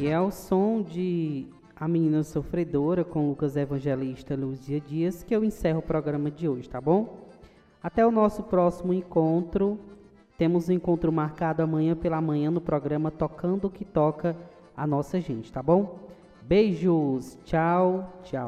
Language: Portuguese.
E é o som de A Menina Sofredora, com Lucas Evangelista e Luzia Dias, que eu encerro o programa de hoje, tá bom? Até o nosso próximo encontro. Temos um encontro marcado amanhã pela manhã no programa Tocando o que Toca a Nossa Gente, tá bom? Beijos, tchau, tchau.